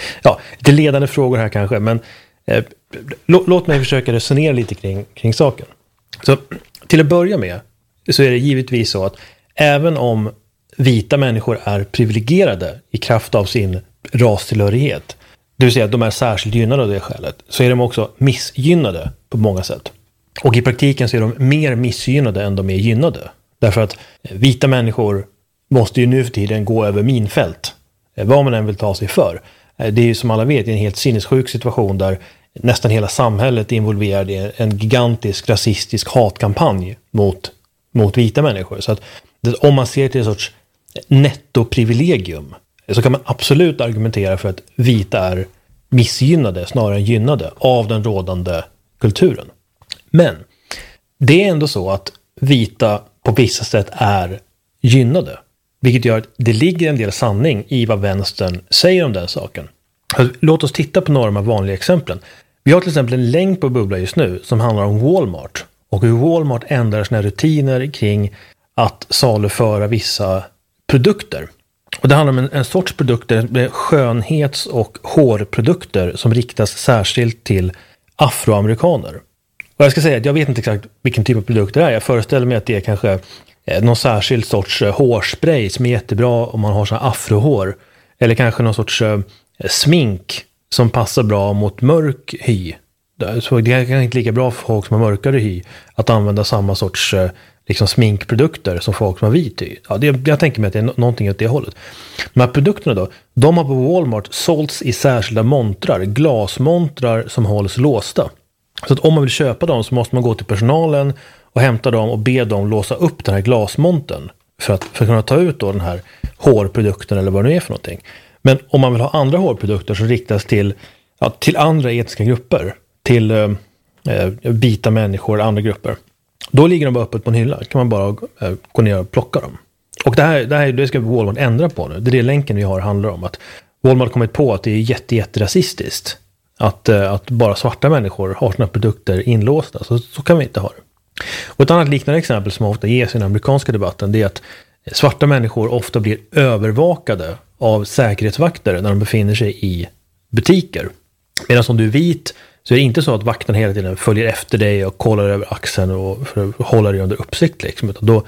Ja, det är ledande frågor här kanske, men låt mig försöka resonera lite kring saken. Så till att börja med så är det givetvis så att även om vita människor är privilegierade i kraft av sin rastillhörighet, det vill säga att de är särskilt gynnade av det skälet, så är de också missgynnade på många sätt. Och i praktiken så är de mer missgynnade än de är gynnade. Därför att vita människor måste ju nu för tiden gå över minfält, vad man än vill ta sig för. Det är ju som alla vet en helt sinnessjuk situation där nästan hela samhället är involverad i en gigantisk rasistisk hatkampanj mot vita människor. Så att om man ser till en sorts nettoprivilegium så kan man absolut argumentera för att vita är missgynnade snarare än gynnade av den rådande kulturen. Men det är ändå så att vita på vissa sätt är gynnade. Vilket gör att det ligger en del sanning i vad vänstern säger om den saken. Låt oss titta på några av de vanliga exemplen. Vi har till exempel en länk på Bubbla just nu som handlar om Walmart. Och hur Walmart ändrar sina rutiner kring att saluföra vissa produkter. Och det handlar om en sorts produkter, skönhets- och hårprodukter som riktas särskilt till afroamerikaner. Och jag ska säga att jag vet inte exakt vilken typ av produkter det är. Jag föreställer mig att det är kanske någon särskild sorts hårspray som är jättebra om man har sån afrohår. Eller kanske någon sorts smink som passar bra mot mörk hy. Så det är inte lika bra för folk som har mörkare hy att använda samma sorts liksom sminkprodukter som folk som har vit hy. Ja, jag tänker mig att det är någonting åt det hållet. De här produkterna då, de har på Walmart sålts i särskilda montrar, glasmontrar som hålls låsta. Så att om man vill köpa dem så måste man gå till personalen och hämta dem och be dem låsa upp den här glasmonten för att kunna ta ut då den här hårprodukten eller vad det är för någonting. Men om man vill ha andra hårprodukter som riktas till andra etniska grupper, till vita människor, andra grupper, då ligger de bara öppet på en hylla. Kan man bara gå ner och plocka dem. Och det ska Walmart ändra på nu. Det är det länken vi har handlar om. Att Walmart kommit på att det är jätterasistiskt att bara svarta människor har sina produkter inlåsta. Så kan vi inte ha det. Och ett annat liknande exempel som ofta ges i den amerikanska debatten, det är att svarta människor ofta blir övervakade av säkerhetsvakter när de befinner sig i butiker. Medan om du är vit så är det inte så att vakten hela tiden följer efter dig och kollar över axeln och för att hålla dig under uppsikt. Liksom. Utan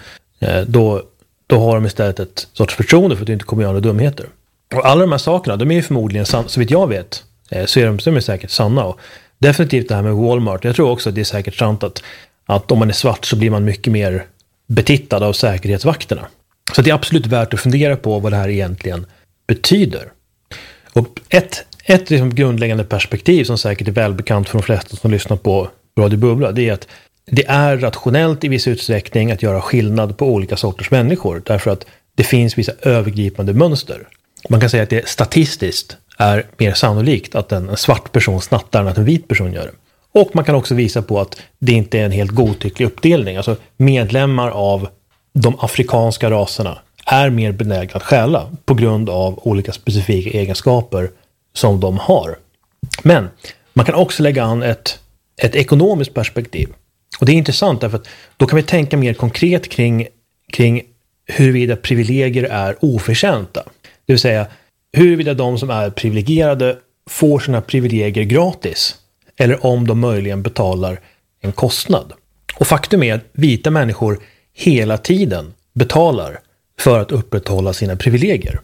då har de istället ett sorts förtroende för att du inte kommer göra några dumheter. Och alla de här sakerna, de är ju förmodligen så vitt jag vet, så är de säkert sanna. Och definitivt det här med Walmart. Jag tror också att det är säkert sant att om man är svart så blir man mycket mer betittad av säkerhetsvakterna. Så det är absolut värt att fundera på vad det här egentligen betyder. Och ett liksom grundläggande perspektiv som säkert är välbekant för de flesta som lyssnar på Radio Bubbla, det är att det är rationellt i viss utsträckning att göra skillnad på olika sorters människor därför att det finns vissa övergripande mönster. Man kan säga att det statistiskt är mer sannolikt att en svart person snattar än att en vit person gör det. Och man kan också visa på att det inte är en helt godtycklig uppdelning. Alltså medlemmar av de afrikanska raserna är mer benägna att stjäla på grund av olika specifika egenskaper som de har. Men man kan också lägga an ett ekonomiskt perspektiv. Och det är intressant därför att då kan vi tänka mer konkret kring huruvida privilegier är oförtjänta. Det vill säga huruvida de som är privilegierade får sina privilegier gratis eller om de möjligen betalar en kostnad. Och faktum är att vita människor hela tiden betalar för att upprätthålla sina privilegier.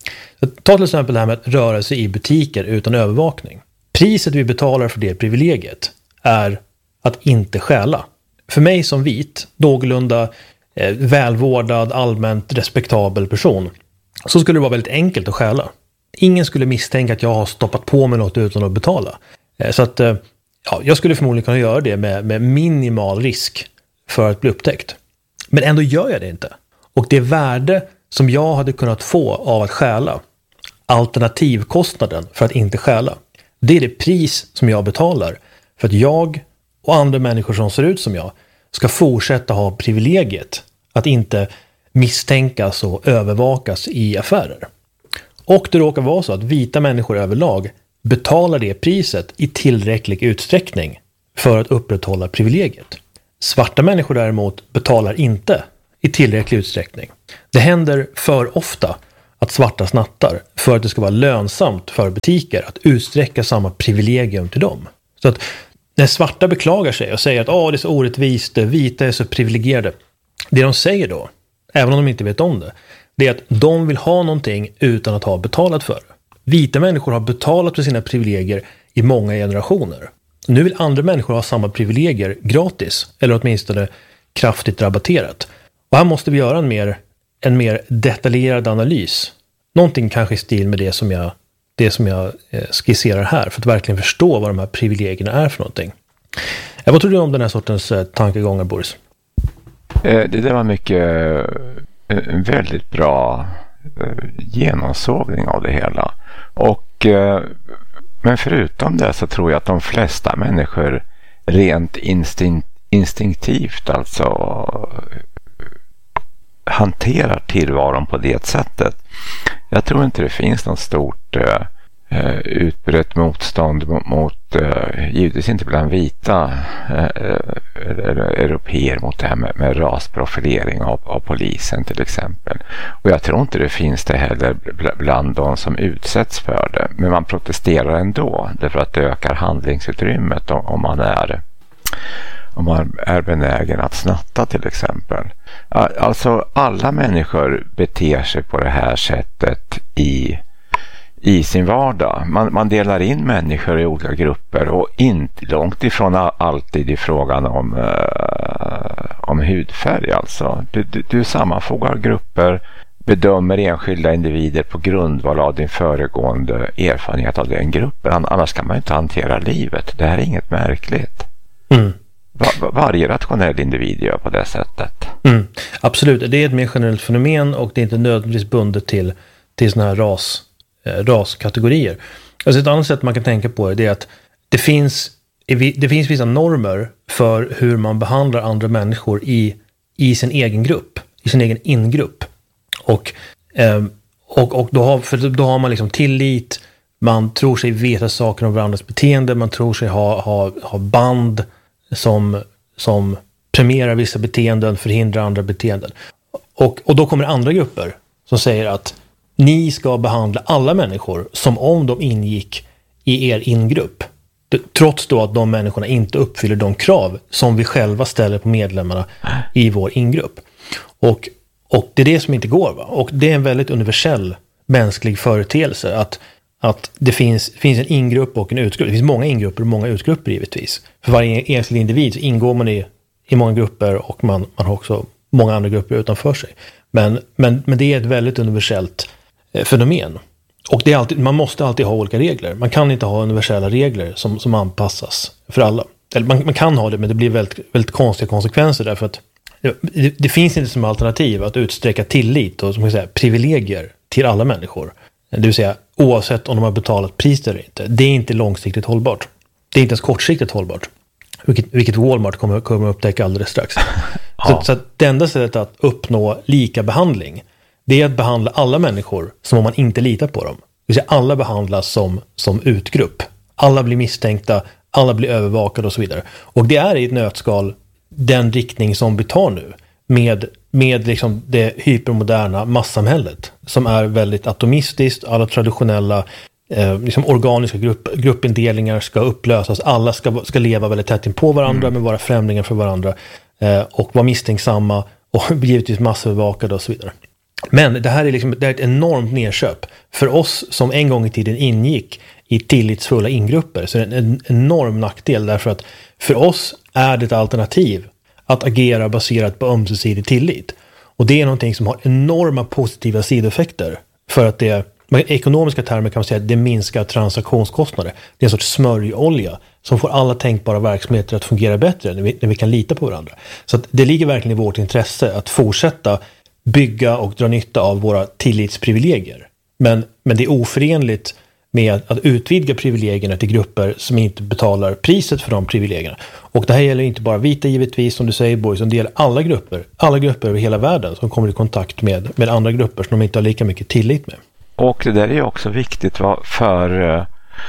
Ta till exempel det här med att röra sig i butiker utan övervakning. Priset vi betalar för det privilegiet är att inte stjäla. För mig som vit, någorlunda välvårdad, allmänt respektabel person, så skulle det vara väldigt enkelt att stjäla. Ingen skulle misstänka att jag har stoppat på mig något utan att betala. Så att jag skulle förmodligen kunna göra det med minimal risk för att bli upptäckt. Men ändå gör jag det inte. Och det värde som jag hade kunnat få av att stjäla, alternativkostnaden för att inte stjäla, det är det pris som jag betalar för att jag och andra människor som ser ut som jag ska fortsätta ha privilegiet att inte misstänkas och övervakas i affärer. Och det råkar vara så att vita människor överlag betalar det priset i tillräcklig utsträckning för att upprätthålla privilegiet. Svarta människor däremot betalar inte i tillräcklig utsträckning. Det händer för ofta att svarta snattar för att det ska vara lönsamt för butiker att utsträcka samma privilegium till dem. Så att när svarta beklagar sig och säger att det är så orättvist, vita är så privilegierade. Det de säger då, även om de inte vet om det, det är att de vill ha någonting utan att ha betalat för det. Vita människor har betalat för sina privilegier i många generationer. Nu vill andra människor ha samma privilegier gratis, eller åtminstone kraftigt rabatterat. Och här måste vi göra en mer detaljerad analys. Någonting kanske i stil med det som jag skisserar här, för att verkligen förstå vad de här privilegierna är för någonting. Vad tror du om den här sortens tankegångar, Boris? Det där var en väldigt bra genomsågning av det hela. Men förutom det så tror jag att de flesta människor rent instinktivt alltså hanterar tillvaron på det sättet. Jag tror inte det finns något stort utbrett motstånd mot givetvis inte bland vita eller europeer mot det här med rasprofilering av polisen till exempel. Och jag tror inte det finns det heller bland de som utsätts för det. Men man protesterar ändå därför att det ökar handlingsutrymmet om man är benägen att snatta till exempel. Alltså alla människor beter sig på det här sättet i sin vardag. Man delar in människor i olika grupper och inte långt ifrån alltid i frågan om hudfärg. Alltså. Du sammanfogar grupper, bedömer enskilda individer på grundval av din föregående erfarenhet av den gruppen. Annars kan man inte hantera livet. Det här är inget märkligt. Mm. Varje rationell individ gör på det sättet. Mm, absolut, det är ett mer generellt fenomen och det är inte nödvändigtvis bundet till såna här raskategorier. Alltså ett annat sätt man kan tänka på är att det finns vissa normer för hur man behandlar andra människor i sin egen grupp, i sin egen ingrupp. Och då har man liksom tillit, man tror sig veta saker om varandras beteende, man tror sig ha band som premierar vissa beteenden, förhindrar andra beteenden. Och då kommer andra grupper som säger att ni ska behandla alla människor som om de ingick i er ingrupp. Trots då att de människorna inte uppfyller de krav som vi själva ställer på medlemmarna i vår ingrupp. Och det är det som inte går. Va? Och det är en väldigt universell mänsklig företeelse att det finns en ingrupp och en utgrupp. Det finns många ingrupper och många utgrupper givetvis. För varje enskild individ så ingår man i många grupper och man har också många andra grupper utanför sig. Men det är ett väldigt universellt fenomen. Och det är man måste alltid ha olika regler. Man kan inte ha universella regler som anpassas för alla. Eller man kan ha det, men det blir väldigt, väldigt konstiga konsekvenser därför att det finns inte som alternativ att utsträcka tillit och som säga, privilegier till alla människor. Det vill säga oavsett om de har betalat pris eller inte. Det är inte långsiktigt hållbart. Det är inte ens kortsiktigt hållbart. Vilket Walmart kommer att upptäcka alldeles strax. Ja. Så att det enda sättet att uppnå lika behandling, det är att behandla alla människor som om man inte litar på dem. Det vill säga alla behandlas som utgrupp. Alla blir misstänkta, alla blir övervakade och så vidare. Och det är i ett nötskal den riktning som vi tar nu med liksom det hypermoderna massamhället som är väldigt atomistiskt. Alla traditionella liksom organiska gruppindelningar ska upplösas. Alla ska leva väldigt tätt in på varandra men vara främlingar för varandra och vara misstänksamma och givetvis massövervakade och så vidare. Men det här är ett enormt nedköp. För oss som en gång i tiden ingick i tillitsfulla ingrupper så är det en enorm nackdel därför att för oss är det ett alternativ att agera baserat på ömsesidig tillit. Och det är någonting som har enorma positiva sidoeffekter för att med ekonomiska termer kan man säga att det minskar transaktionskostnader. Det är en sorts smörjolja som får alla tänkbara verksamheter att fungera bättre när vi kan lita på varandra. Så att det ligger verkligen i vårt intresse att fortsätta bygga och dra nytta av våra tillitsprivilegier. Men det är oförenligt med att utvidga privilegierna till grupper som inte betalar priset för de privilegierna. Och det här gäller inte bara vita givetvis, som du säger Boris, utan det gäller alla grupper över hela världen som kommer i kontakt med andra grupper som de inte har lika mycket tillit med. Och det där är också viktigt för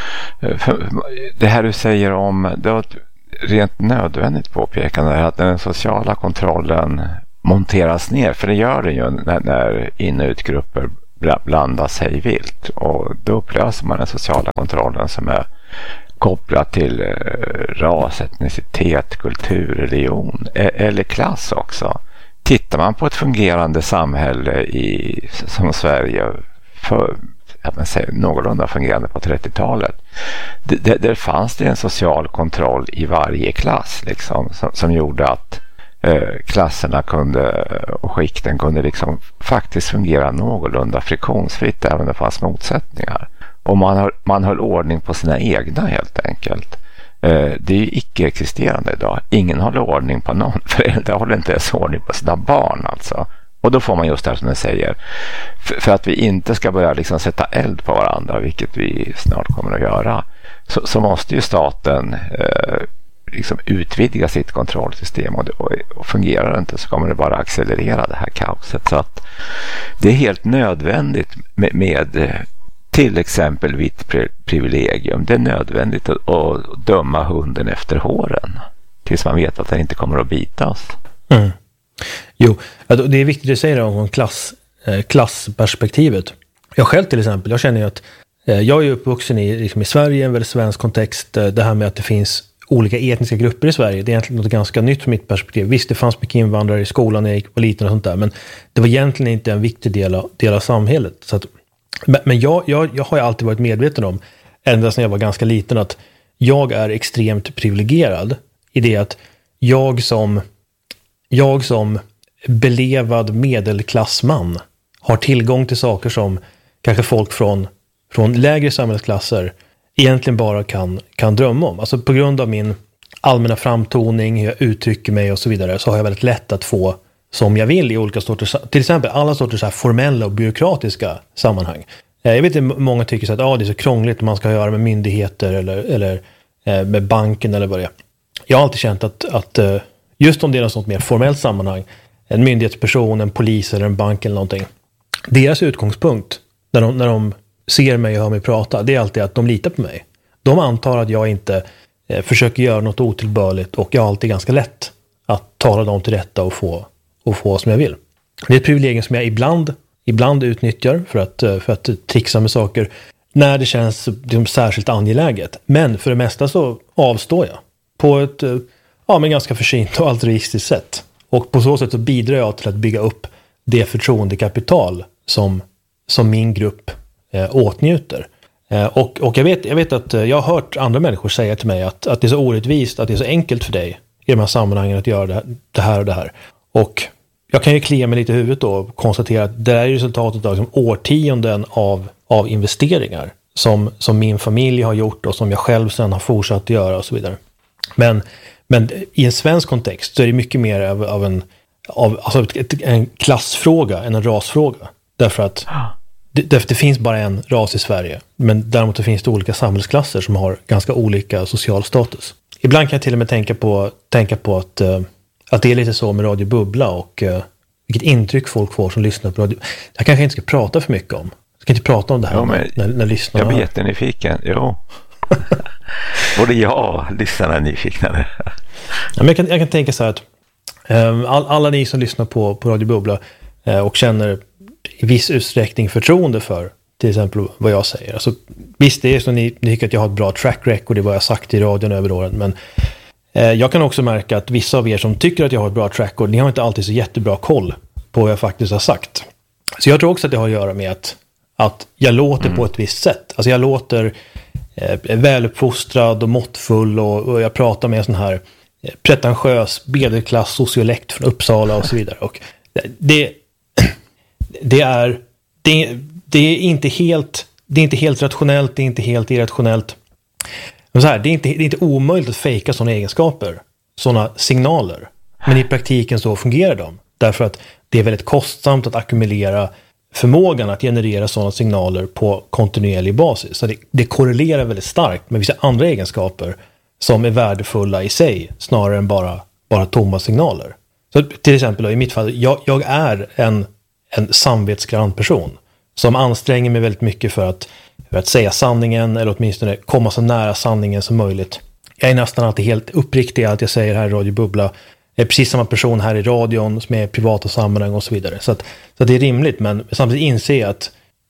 det här du säger om det var ett rent nödvändigt påpekande att den sociala kontrollen monteras ner, för det gör det ju när in- och utgrupper blanda sig vilt. Och då upplöser man den sociala kontrollen som är kopplad till ras, etnicitet, kultur, religion eller klass också. Tittar man på ett fungerande samhälle som Sverige för någorlunda fungerande på 30-talet. Där fanns det en social kontroll i varje klass liksom, som gjorde att klasserna och skikten kunde liksom faktiskt fungera någorlunda friktionsfritt även om det fanns motsättningar. Och man höll ordning på sina egna helt enkelt. Det är ju icke-existerande idag. Ingen håller ordning på någon. Föräldrar håller inte ens ordning på sina barn alltså. Och då får man just det här som jag säger. För att vi inte ska börja liksom sätta eld på varandra, vilket vi snart kommer att göra, så måste ju staten liksom utvidga sitt kontrollsystem. Och fungerar det inte så kommer det bara accelerera det här kaoset. Så att det är helt nödvändigt med till exempel vitt privilegium. Det är nödvändigt att döma hunden efter håren tills man vet att den inte kommer att bitas. Mm. Jo, det är viktigt att säga om klassperspektivet. Jag själv till exempel, jag känner ju att jag är uppvuxen i Sverige, en väldigt svensk kontext. Det här med att det finns olika etniska grupper i Sverige, det är egentligen något ganska nytt från mitt perspektiv. Visst, det fanns mycket invandrare i skolan när jag gick på liten och sånt där, men det var egentligen inte en viktig del av samhället. Så att, men jag har ju alltid varit medveten om, ända sedan jag var ganska liten, att jag är extremt privilegierad i det att jag som belevad medelklassman har tillgång till saker som kanske folk från lägre samhällsklasser egentligen bara kan drömma om. Alltså på grund av min allmänna framtoning, hur jag uttrycker mig och så vidare, så har jag väldigt lätt att få som jag vill i olika sorters, till exempel alla sorters så här formella och byråkratiska sammanhang. Jag vet att många tycker så att det är så krångligt man ska göra med myndigheter eller med banken eller vad det är. Jag har alltid känt att just om det är något sånt mer formellt sammanhang, en myndighetsperson, en polis eller en bank eller någonting, deras utgångspunkt när de ser mig och hör mig prata, det är alltid att de litar på mig. De antar att jag inte försöker göra något otillbörligt, och jag har alltid ganska lätt att tala dem till rätta och få som jag vill. Det är ett privilegium som jag ibland utnyttjar för att trixa med saker när det känns särskilt angeläget. Men för det mesta så avstår jag på ett men ganska försynt och altruistiskt sätt. Och på så sätt så bidrar jag till att bygga upp det förtroendekapital som min grupp åtnjuter. Och jag vet att jag har hört andra människor säga till mig att det är så orättvist, att det är så enkelt för dig i de här sammanhangen att göra det här och det här. Och jag kan ju klia mig lite i huvudet då och konstatera att det är resultatet av årtionden av investeringar som min familj har gjort och som jag själv sedan har fortsatt att göra och så vidare. Men i en svensk kontext så är det mycket mer av en klassfråga än en rasfråga. Därför att det finns bara en ras i Sverige, men däremot finns det olika samhällsklasser som har ganska olika social status. Ibland kan jag till och med tänka på att det är lite så med Radio Bubbla och vilket intryck folk får som lyssnar på radio. Jag kanske inte ska prata för mycket om. Jag ska inte prata om det här när lyssnarna... Jag blir jättenyfiken, jo. Både jag och lyssnarna är nyfikna. Men jag kan tänka så här att alla ni som lyssnar på Radio Bubbla och känner i viss utsträckning förtroende för till exempel vad jag säger. Alltså, visst, det är så ni tycker att jag har ett bra track record i vad jag sagt i radion över åren, men jag kan också märka att vissa av er som tycker att jag har ett bra track record, ni har inte alltid så jättebra koll på vad jag faktiskt har sagt. Så jag tror också att det har att göra med att jag låter på ett visst sätt. Alltså jag låter väluppfostrad och måttfull och jag pratar med en sån här pretentiös medelklass sociolekt från Uppsala och så vidare. Och det är inte helt rationellt, det är inte helt irrationellt. Men så här, det är inte omöjligt att fejka sådana egenskaper, sådana signaler. Men i praktiken så fungerar de. Därför att det är väldigt kostsamt att ackumulera förmågan att generera sådana signaler på kontinuerlig basis. Så det korrelerar väldigt starkt med vissa andra egenskaper som är värdefulla i sig, snarare än bara tomma signaler. Så till exempel då, i mitt fall, jag är en samvetsgrann person som anstränger mig väldigt mycket för att säga sanningen, eller åtminstone komma så nära sanningen som möjligt. Jag är nästan alltid helt uppriktig i allt jag säger här i Radio Bubbla. Jag är precis samma person här i radion som är i privata sammanhang och så vidare. Så att det är rimligt, men samtidigt inser jag att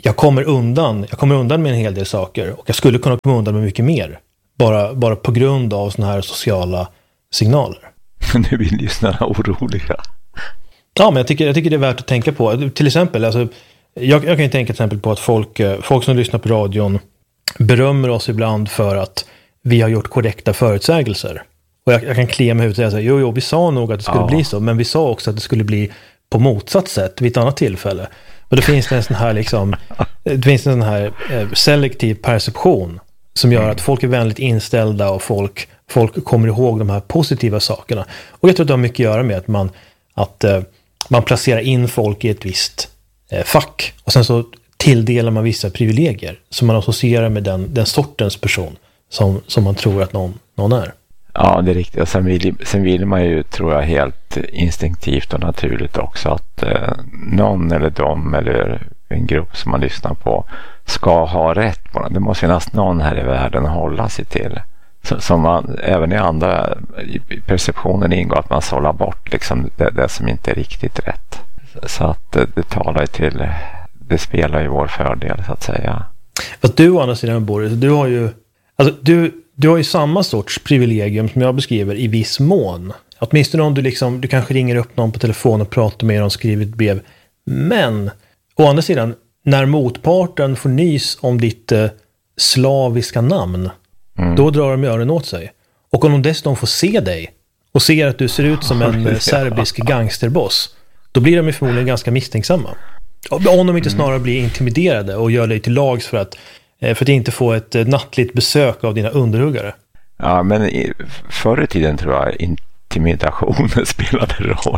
jag kommer undan med en hel del saker, och jag skulle kunna komma undan med mycket mer. Bara på grund av såna här sociala signaler. Nu blir lyssnarna oroliga. Ja, men jag tycker det är värt att tänka på. Till exempel, alltså, jag kan ju tänka till exempel på att folk som lyssnar på radion berömmer oss ibland för att vi har gjort korrekta förutsägelser. Och jag kan klia mig ut och säga så här, jo, vi sa nog att det skulle bli så, men vi sa också att det skulle bli på motsatt sätt vid ett annat tillfälle. Och då finns det en sån här liksom, det finns en sån här selektiv perception som gör att folk är vänligt inställda och folk kommer ihåg de här positiva sakerna. Och jag tror att det har mycket att göra med att man placerar in folk i ett visst fack, och sen så tilldelar man vissa privilegier som man associerar med den sortens person som man tror att någon är. Ja, det är riktigt. Och sen vill man ju, tror jag, helt instinktivt och naturligt också att någon eller de eller en grupp som man lyssnar på ska ha rätt på det. Det måste finnas någon här i världen att hålla sig till. Som man, även i andra perceptionen ingår att man sållar bort liksom det som inte är riktigt rätt. Så att det talar ju till, det spelar ju vår fördel så att säga. Att du å andra sidan, Boris, du har ju, alltså du har ju samma sorts privilegium som jag beskriver i viss mån. Åtminstone om du kanske ringer upp någon på telefon och pratar med någon och skriver ett brev. Men å andra sidan, när motparten får nys om ditt slaviska namn, då drar de öronen åt sig. Och om de dessutom får se dig och ser att du ser ut som en serbisk gangsterboss, då blir de förmodligen ganska misstänksamma. Om de inte snarare blir intimiderade och gör dig till lags för att inte få ett nattligt besök av dina underhuggare. Ja, men förr i tiden tror jag intimidationen spelade roll.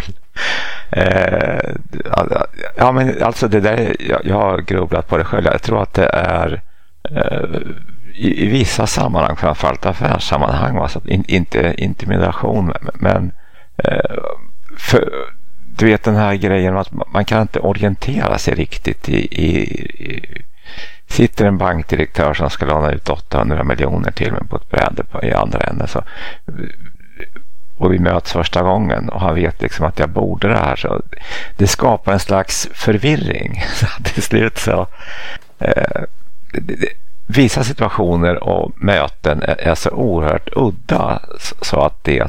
Ja, men alltså det där, jag har grubblat på det själv. Jag tror att det är i vissa sammanhang, framförallt affärssammanhang, alltså inte intimidation, men du vet den här grejen att man kan inte orientera sig riktigt sitter en bankdirektör som ska låna ut 800 miljoner till mig på ett bräde i andra änden, så, och vi möts första gången och han vet liksom att jag borde det här, så det skapar en slags förvirring. Så till slut så vissa situationer och möten är så oerhört udda så att det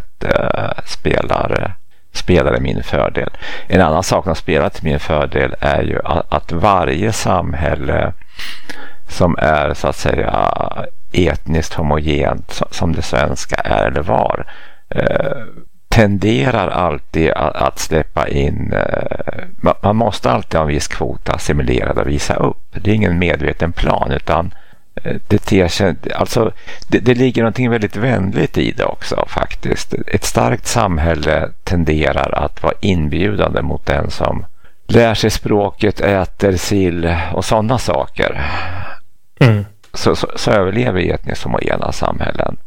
spelar i min fördel. En annan sak som spelar till min fördel är ju att varje samhälle som är så att säga etniskt homogent som det svenska är eller var, tenderar alltid att släppa in, man måste alltid ha en viss kvot assimilerad och visa upp. Det är ingen medveten plan, utan det ligger någonting väldigt vänligt i det också faktiskt. Ett starkt samhälle tenderar att vara inbjudande mot den som lär sig språket, äter sill och sådana saker. Så överlever vi etniskt homogena samhällen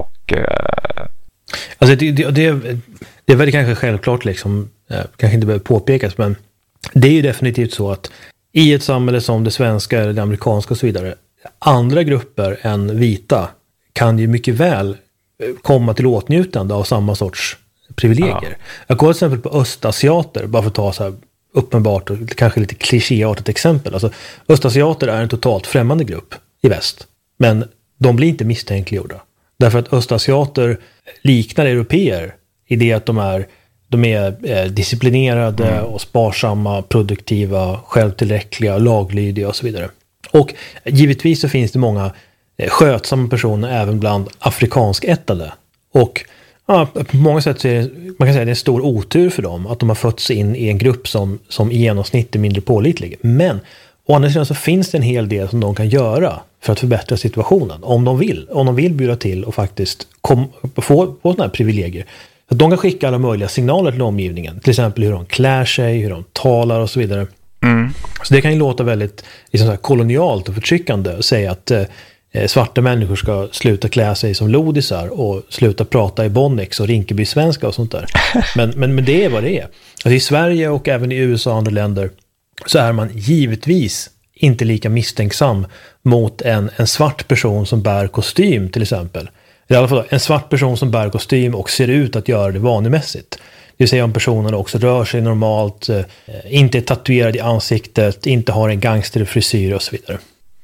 alltså det är väl kanske självklart liksom, kanske inte behöver påpekas, men det är ju definitivt så att i ett samhälle som det svenska eller det amerikanska och så vidare, andra grupper än vita kan ju mycket väl komma till åtnjutande av samma sorts privilegier. Ja. Jag går till exempel på östasiater, bara för att ta så här uppenbart och kanske lite klichéartat exempel. Alltså, östasiater är en totalt främmande grupp i väst, men de blir inte misstänkliggjorda. Därför att östasiater liknar europeer i det att de är disciplinerade och sparsamma, produktiva, självtillräckliga, laglydiga och så vidare. Och givetvis så finns det många skötsamma personer även bland afrikanskättade. Och på många sätt så är det, man kan säga, det är en stor otur för dem att de har fötts in i en grupp som i genomsnitt är mindre pålitlig. Men å andra sidan så finns det en hel del som de kan göra för att förbättra situationen. Om de vill bjuda till och faktiskt få sådana här privilegier. Att de kan skicka alla möjliga signaler till omgivningen. Till exempel hur de klär sig, hur de talar och så vidare. Så det kan ju låta väldigt liksom så här kolonialt och förtryckande att säga att svarta människor ska sluta klä sig som lodisar och sluta prata i Bonnex och Rinkeby svenska och sånt där. Men det är vad det är. Alltså i Sverige och även i USA och andra länder så är man givetvis inte lika misstänksam mot en svart person som bär kostym till exempel. I alla fall en svart person som bär kostym och ser ut att göra det vanemässigt. vill säga om personen också rör sig normalt, inte är tatuerad i ansiktet, inte har en gangsterfrisyr och så vidare.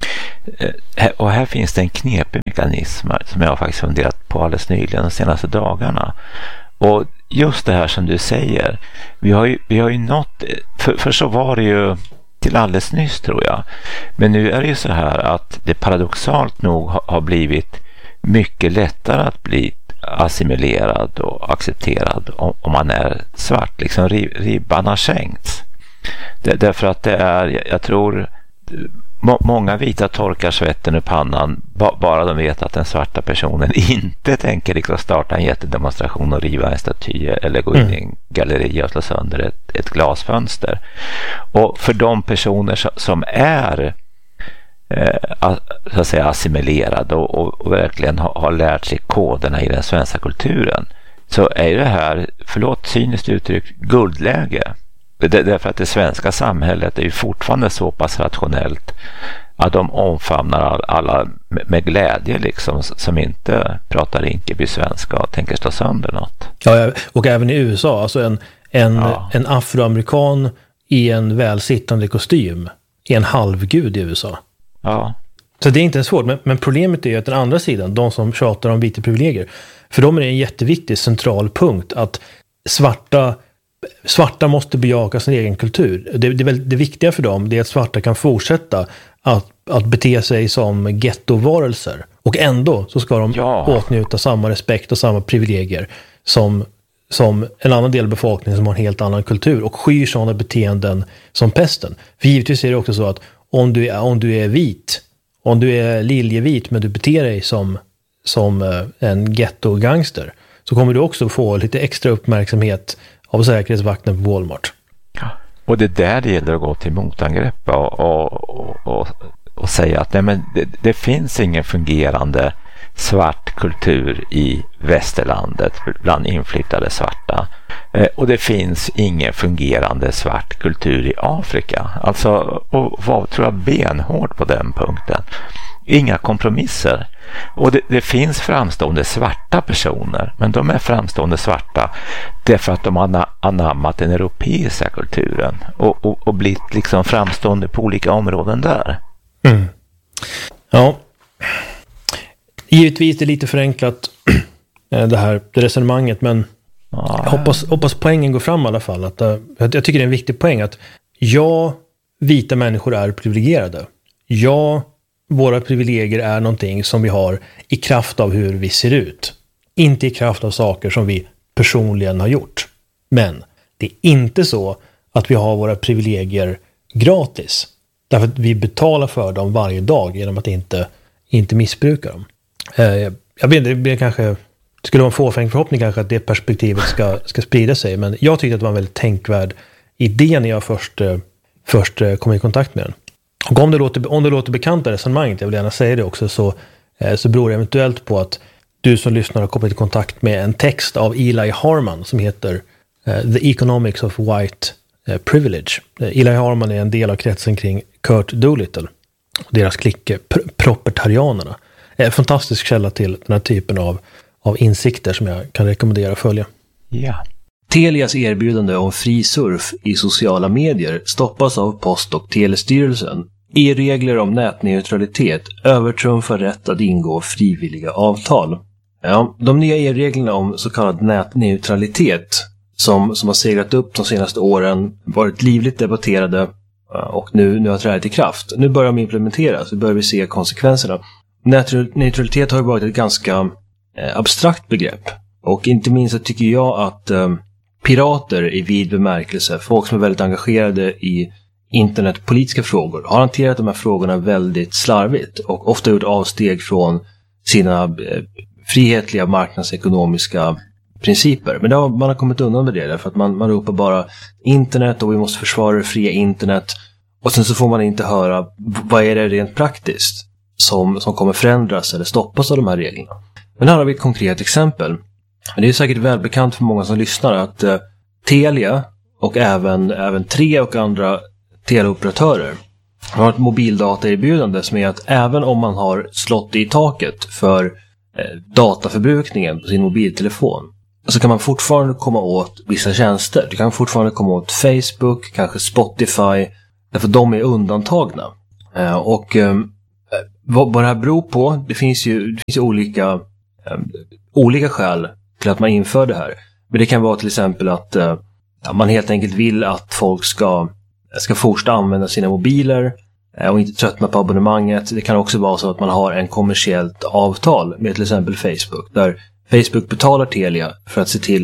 Och här finns det en knepig mekanism som jag har faktiskt funderat på alldeles nyligen de senaste dagarna. Och just det här som du säger, vi har ju nått, för så var det ju till alldeles nyss tror jag. Men nu är det ju så här att det paradoxalt nog har blivit mycket lättare att bli assimilerad och accepterad om man är svart. Liksom ribban har sänkts. Därför att det är, jag tror många vita torkar svetten ur pannan bara de vet att den svarta personen inte tänker liksom starta en jättedemonstration och riva en staty eller gå in i en galleri och slå sönder ett glasfönster. Och för de personer som är så att säga assimilerade och verkligen har lärt sig koderna i den svenska kulturen, så är det här, förlåt cyniskt uttryck, guldläge. Därför att det svenska samhället är ju fortfarande så pass rationellt att de omfamnar alla med glädje liksom, som inte pratar Rinkeby svenska och tänker slå sönder något. Ja, och även i USA, alltså en afroamerikan i en välsittande kostym är en halvgud i USA. Ja. Så det är inte svårt, men problemet är ju att den andra sidan, de som tjatar om vita privilegier, för dem är det en jätteviktig central punkt att svarta måste bejaka sin egen kultur. Det viktiga för dem är att svarta kan fortsätta att bete sig som gettovarelser. Och ändå så ska de åtnjuta samma respekt och samma privilegier som en annan del av befolkningen som har en helt annan kultur och skyr sådana beteenden som pesten. För givetvis är det också så att om du är vit, om du är liljevit men du beter dig som en getto-gangster, så kommer du också få lite extra uppmärksamhet av säkerhetsvakten på Walmart. Ja. Och det gäller att gå till motangrepp och säga att nej, men det finns ingen fungerande svart kultur i västerlandet bland inflyttade svarta. Och det finns ingen fungerande svart kultur i Afrika. Alltså, och vad tror jag benhårt på den punkten. Inga kompromisser. Och det finns framstående svarta personer, men de är framstående svarta därför att de har anammat den europeiska kulturen och blivit liksom framstående på olika områden där. Mm. Ja. Givetvis är det lite förenklat det resonemanget, men jag hoppas poängen går fram i alla fall. Jag tycker det är en viktig poäng att vita människor är privilegierade. Våra privilegier är någonting som vi har i kraft av hur vi ser ut. Inte i kraft av saker som vi personligen har gjort. Men det är inte så att vi har våra privilegier gratis. Därför att vi betalar för dem varje dag genom att inte missbruka dem. Jag vet inte, det kanske skulle vara en fåfäng förhoppning kanske att det perspektivet ska sprida sig. Men jag tyckte att det var en väldigt tänkvärd idé när jag först kom i kontakt med den. Och om det låter bekant det resonemanget, jag vill gärna säga det också, så beror det eventuellt på att du som lyssnar har kommit i kontakt med en text av Eli Harman som heter The Economics of White Privilege. Eli Harman är en del av kretsen kring Kurt Doolittle och deras klick propertarianerna. En fantastisk källa till den här typen av insikter som jag kan rekommendera att följa. Ja. Telias erbjudande om fri surf i sociala medier stoppas av Post- och telestyrelsen. E-regler om nätneutralitet övertrumfar rätt att ingå frivilliga avtal. Ja, de nya e-reglerna om så kallad nätneutralitet som har seglat upp de senaste åren, varit livligt debatterade och nu har trätt i kraft. Nu börjar de implementeras, nu börjar vi se konsekvenserna. Nätneutralitet har varit ett ganska abstrakt begrepp. Och inte minst så tycker jag att pirater i vid bemärkelse, folk som är väldigt engagerade i internetpolitiska frågor, har hanterat de här frågorna väldigt slarvigt och ofta gjort avsteg från sina frihetliga marknadsekonomiska principer. Men man har kommit undan med det därför att man ropar bara internet och vi måste försvara det fria internet, och sen så får man inte höra vad är det rent praktiskt som kommer förändras eller stoppas av de här reglerna. Men här har vi ett konkret exempel. Det är säkert välbekant för många som lyssnar att Telia och även Tre och andra teleoperatörer har ett mobildataerbjudande som är att även om man har slått i taket för dataförbrukningen på sin mobiltelefon, så kan man fortfarande komma åt vissa tjänster. Du kan fortfarande komma åt Facebook, kanske Spotify, därför de är undantagna. Vad det här beror på, det finns ju olika skäl till att man inför det här. Men det kan vara till exempel att man helt enkelt vill att folk ska fortsätta använda sina mobiler och inte tröttna på abonnemanget. Det kan också vara så att man har en kommersiellt avtal med till exempel Facebook, där Facebook betalar Telia för att se till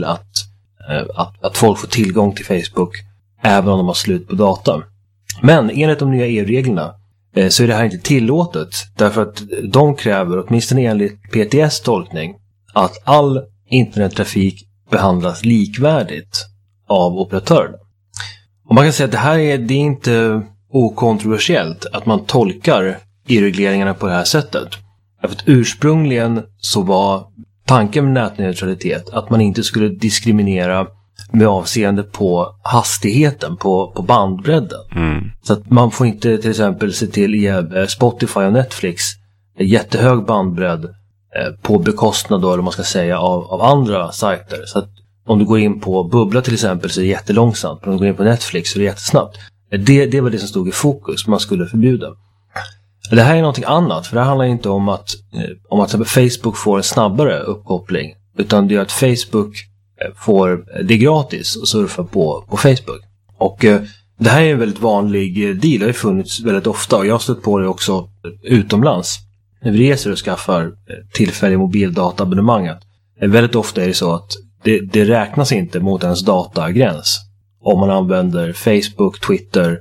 att folk får tillgång till Facebook även om de har slut på data. Men enligt de nya EU-reglerna så är det här inte tillåtet, därför att de kräver, åtminstone enligt PTS tolkning, att all internettrafik behandlas likvärdigt av operatörerna. Och man kan säga att det är inte okontroversiellt att man tolkar EU-regleringarna på det här sättet. Därför att ursprungligen så var tanken med nätneutralitet att man inte skulle diskriminera med avseende på hastigheten, på bandbredden. Så att man får inte till exempel se till i Spotify och Netflix jättehög bandbredd på bekostnad då, eller man ska säga, av andra sajter. Så att om du går in på Bubbla till exempel så är det jättelångsamt. Om du går in på Netflix så är det jättesnabbt. Det var det som stod i fokus, man skulle förbjuda. Det här är någonting annat, för det handlar inte om att Facebook får en snabbare uppkoppling, utan det är att Facebook det är gratis att surfa på Facebook. Och det här är en väldigt vanlig deal, det har funnits väldigt ofta, och jag har stött på det också utomlands. När vi reser och skaffar tillfälliga mobildataabonnemanget, väldigt ofta är det så att det räknas inte mot ens datagräns om man använder Facebook, Twitter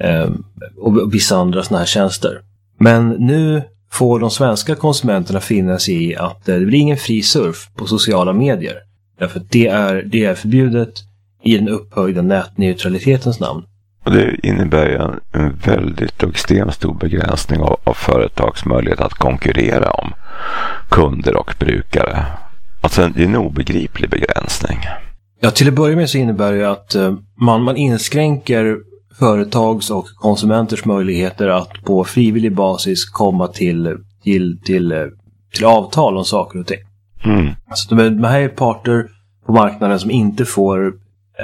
och vissa andra såna här tjänster. Men nu får de svenska konsumenterna finna sig i att det blir ingen fri surf på sociala medier. Därför att det är förbjudet i den upphöjda nätneutralitetens namn. Och det innebär ju en väldigt och extremt stor begränsning av företags möjlighet att konkurrera om kunder och brukare. Alltså det är en obegriplig begränsning. Ja, till att börja med så innebär det att man inskränker företags och konsumenters möjligheter att på frivillig basis komma till avtal om saker och ting. Alltså de här är parter på marknaden som inte får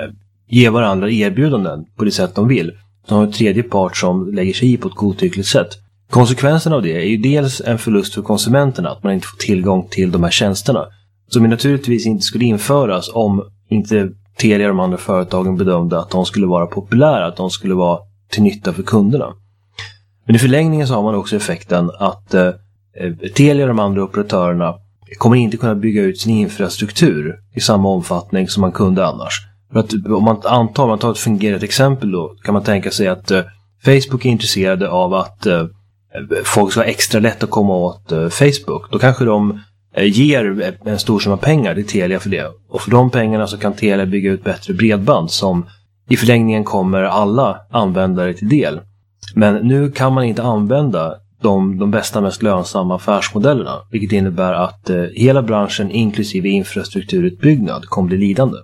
ge varandra erbjudanden på det sätt de vill. De har en tredje part som lägger sig i på ett godtyckligt sätt. Konsekvensen av det är ju dels en förlust för konsumenterna, att man inte får tillgång till de här tjänsterna, som naturligtvis inte skulle införas om inte Telia och de andra företagen bedömde att de skulle vara populära, att de skulle vara till nytta för kunderna. Men i förlängningen så har man också effekten att Telia och de andra operatörerna kommer inte kunna bygga ut sin infrastruktur i samma omfattning som man kunde annars. För att om man tar ett fungerat exempel, då kan man tänka sig att Facebook är intresserade av att folk ska ha extra lätt att komma åt Facebook. Då kanske de ger en stor summa pengar till Telia för det. Och för de pengarna så kan Telia bygga ut bättre bredband som i förlängningen kommer alla användare till del. Men nu kan man inte använda de bästa, mest lönsamma affärsmodellerna, vilket innebär att hela branschen inklusive infrastrukturutbyggnad kommer bli lidande.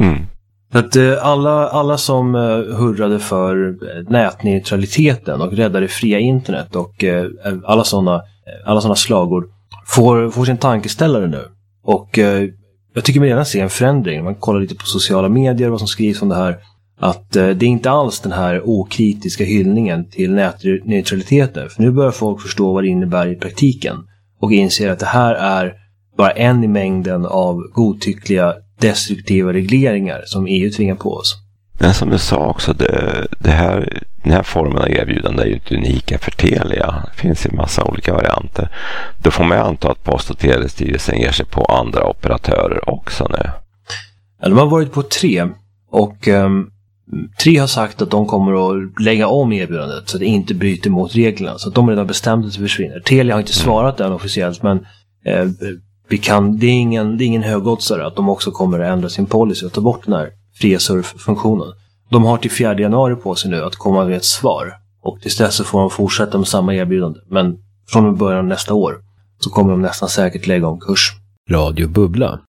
Så att alla som hurrade för nätneutraliteten och räddade fria internet och alla såna slagord får sin tankeställare nu. Och jag tycker man redan ser en förändring. Man kollar lite på sociala medier, vad som skrivs om det här, att det är inte alls den här okritiska hyllningen till nätneutraliteten. För nu börjar folk förstå vad det innebär i praktiken och inser att det här är bara en i mängden av godtyckliga, destruktiva regleringar som EU tvingar på oss. Men som du sa också, den här formen av erbjudande är ju inte unika för Telia. Det finns ju en massa olika varianter. Då får man anta att Post- och telestyrelsen ger sig på andra operatörer också nu. Ja, de har varit på 3 och 3 har sagt att de kommer att lägga om erbjudandet så att det inte bryter mot reglerna. Så att de redan bestämt att det försvinner. Telia har inte svarat än officiellt, men det är ingen högoddsare att de också kommer att ändra sin policy och ta bort den här fria surf-funktionen. De har till 4 januari på sig nu att komma med ett svar. Och tills dess så får de fortsätta med samma erbjudande. Men från början nästa år så kommer de nästan säkert lägga om kurs. Radio Bubbla.